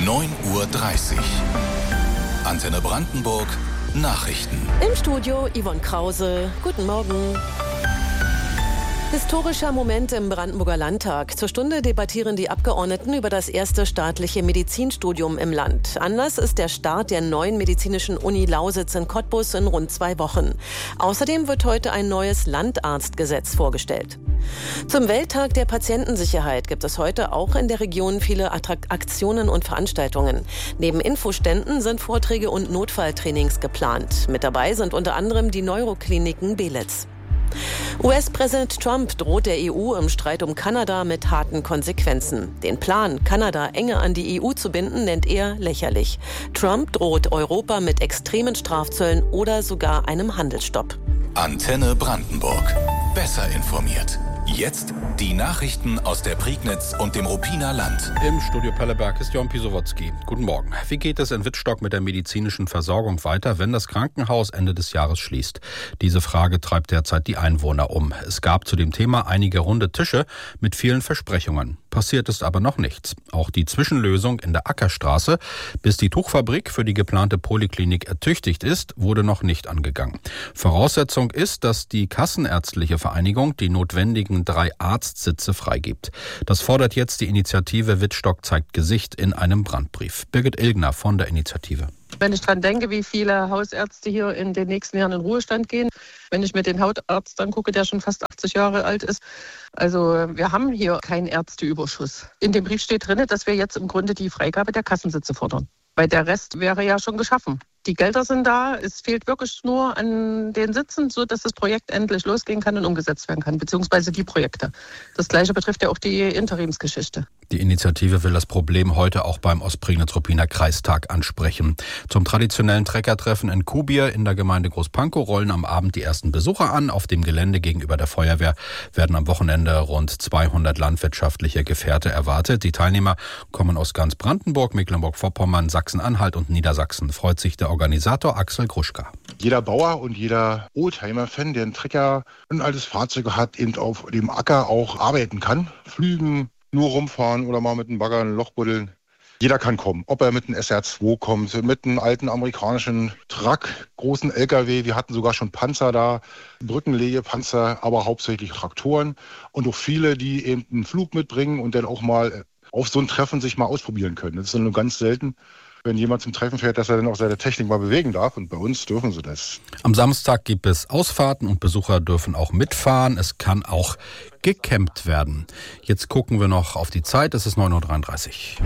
9:30 Uhr. Antenne Brandenburg Nachrichten. Im Studio Yvonne Krause. Guten Morgen. Historischer Moment im Brandenburger Landtag. Zur Stunde debattieren die Abgeordneten über das erste staatliche Medizinstudium im Land. Anlass ist der Start der neuen medizinischen Uni Lausitz in Cottbus in rund 2 Wochen. Außerdem wird heute ein neues Landarztgesetz vorgestellt. Zum Welttag der Patientensicherheit gibt es heute auch in der Region viele Aktionen und Veranstaltungen. Neben Infoständen sind Vorträge und Notfalltrainings geplant. Mit dabei sind unter anderem die Neurokliniken Belitz. US-Präsident Trump droht der EU im Streit um Kanada mit harten Konsequenzen. Den Plan, Kanada enger an die EU zu binden, nennt er lächerlich. Trump droht Europa mit extremen Strafzöllen oder sogar einem Handelsstopp. Antenne Brandenburg. Besser informiert. Jetzt die Nachrichten aus der Prignitz und dem Ruppiner Land. Im Studio Pelleberg ist Jon Pisowotzki. Guten Morgen. Wie geht es in Wittstock mit der medizinischen Versorgung weiter, wenn das Krankenhaus Ende des Jahres schließt? Diese Frage treibt derzeit die Einwohner um. Es gab zu dem Thema einige runde Tische mit vielen Versprechungen. Passiert ist aber noch nichts. Auch die Zwischenlösung in der Ackerstraße, bis die Tuchfabrik für die geplante Poliklinik ertüchtigt ist, wurde noch nicht angegangen. Voraussetzung ist, dass die Kassenärztliche Vereinigung die notwendigen 3 Arztsitze freigibt. Das fordert jetzt die Initiative Wittstock zeigt Gesicht in einem Brandbrief. Birgit Ilgner von der Initiative. Wenn ich dran denke, wie viele Hausärzte hier in den nächsten Jahren in Ruhestand gehen, wenn ich mir den Hautarzt angucke, der schon fast 80 Jahre alt ist. Also wir haben hier keinen Ärzteüberschuss. In dem Brief steht drin, dass wir jetzt im Grunde die Freigabe der Kassensitze fordern. Weil der Rest wäre ja schon geschaffen. Die Gelder sind da, es fehlt wirklich nur an den Sitzen, sodass das Projekt endlich losgehen kann und umgesetzt werden kann, beziehungsweise die Projekte. Das Gleiche betrifft ja auch die Interimsgeschichte. Die Initiative will das Problem heute auch beim Ostprignitz-Ruppiner Kreistag ansprechen. Zum traditionellen Treckertreffen in Kuhbier in der Gemeinde Großpankow rollen am Abend die ersten Besucher an. Auf dem Gelände gegenüber der Feuerwehr werden am Wochenende rund 200 landwirtschaftliche Gefährte erwartet. Die Teilnehmer kommen aus ganz Brandenburg, Mecklenburg-Vorpommern, Sachsen-Anhalt und Niedersachsen. Freut sich der Organisator Axel Gruschka. Jeder Bauer und jeder Oldtimer-Fan, der einen Trecker und ein altes Fahrzeug hat, eben auf dem Acker auch arbeiten kann. Flügen, nur rumfahren oder mal mit einem Bagger ein Loch buddeln. Jeder kann kommen. Ob er mit einem SR2 kommt, mit einem alten amerikanischen Truck, großen LKW. Wir hatten sogar schon Panzer da, Brückenlegepanzer, aber hauptsächlich Traktoren. Und auch viele, die eben einen Flug mitbringen und dann auch mal auf so ein Treffen sich mal ausprobieren können. Das ist nur ganz selten, wenn jemand zum Treffen fährt, dass er dann auch seine Technik mal bewegen darf. Und bei uns dürfen sie das. Am Samstag gibt es Ausfahrten und Besucher dürfen auch mitfahren. Es kann auch gecampt werden. Jetzt gucken wir noch auf die Zeit. Es ist 9:33 Uhr.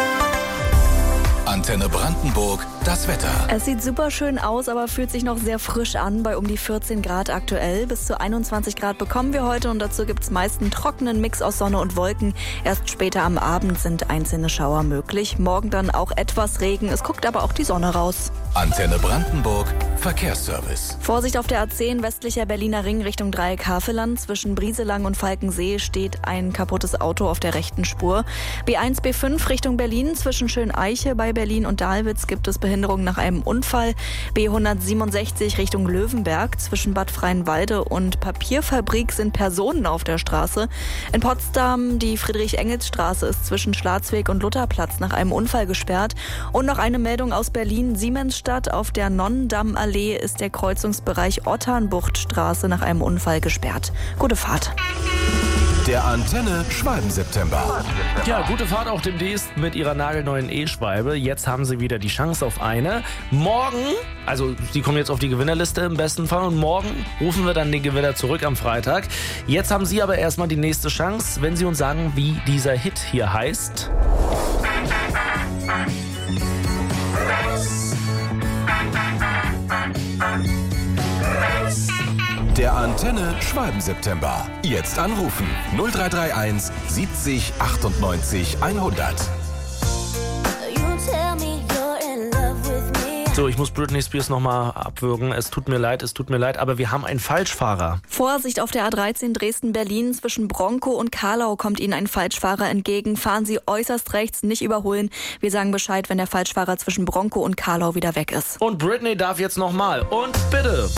Antenne Brandenburg, das Wetter. Es sieht super schön aus, aber fühlt sich noch sehr frisch an, bei um die 14 Grad aktuell. Bis zu 21 Grad bekommen wir heute und dazu gibt es meist einen trockenen Mix aus Sonne und Wolken. Erst später am Abend sind einzelne Schauer möglich. Morgen dann auch etwas Regen, es guckt aber auch die Sonne raus. Antenne Brandenburg, Verkehrsservice. Vorsicht auf der A10 westlicher Berliner Ring Richtung Dreieck Havelland. Zwischen Brieselang und Falkensee steht ein kaputtes Auto auf der rechten Spur. B1, B5 Richtung Berlin. Zwischen Schöneiche bei Berlin und Dahlwitz gibt es Behinderungen nach einem Unfall. B167 Richtung Löwenberg. Zwischen Bad Freienwalde und Papierfabrik sind Personen auf der Straße. In Potsdam die Friedrich-Engels-Straße ist zwischen Schwarzweg und Lutherplatz nach einem Unfall gesperrt. Und noch eine Meldung aus Berlin. Siemensstadt auf der Nonnendammallee ist der Kreuzungsbereich Otternbuchtstraße nach einem Unfall gesperrt. Gute Fahrt. Der Antenne Schwalben-September. Ja, gute Fahrt auch demnächst mit ihrer nagelneuen E-Schwalbe. Jetzt haben sie wieder die Chance auf eine. Morgen, also sie kommen jetzt auf die Gewinnerliste im besten Fall und morgen rufen wir dann den Gewinner zurück am Freitag. Jetzt haben Sie aber erstmal die nächste Chance, wenn Sie uns sagen, wie dieser Hit hier heißt. Der Antenne Schwalben-September. Jetzt anrufen 0331 70 98 100. So, ich muss Britney Spears nochmal abwürgen. Es tut mir leid, aber wir haben einen Falschfahrer. Vorsicht auf der A13 Dresden-Berlin. Zwischen Bronkow und Karlau kommt Ihnen ein Falschfahrer entgegen. Fahren Sie äußerst rechts, nicht überholen. Wir sagen Bescheid, wenn der Falschfahrer zwischen Bronkow und Karlau wieder weg ist. Und Britney darf jetzt nochmal. Und bitte.